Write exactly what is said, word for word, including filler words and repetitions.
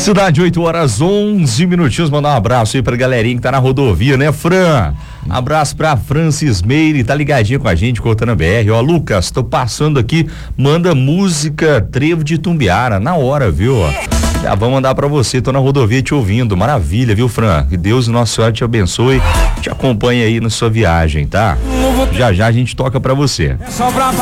Cidade, oito horas, onze minutinhos. Mandar um abraço aí pra galerinha que tá na rodovia, né, Fran? Abraço pra Francis Meire, tá ligadinha com a gente, cortando a B R. Ó, Lucas, tô passando aqui, manda música Trevo de Itumbiara, na hora, viu? Ó, já vamos mandar pra você, tô na rodovia te ouvindo, maravilha, viu, Fran? Que Deus e Nossa Senhora te abençoe, te acompanhe aí na sua viagem, tá? Já já a gente toca pra você.